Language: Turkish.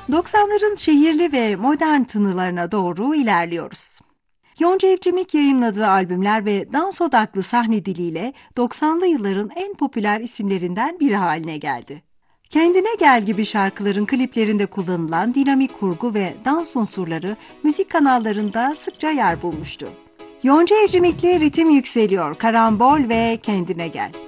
90'ların şehirli ve modern tınılarına doğru ilerliyoruz. Yonca Evcimik yayımladığı albümler ve dans odaklı sahne diliyle 90'lı yılların en popüler isimlerinden biri haline geldi. Kendine Gel gibi şarkıların kliplerinde kullanılan dinamik kurgu ve dans unsurları müzik kanallarında sıkça yer bulmuştu. Yonca Evcimik'le ritim yükseliyor, karambol ve Kendine Gel.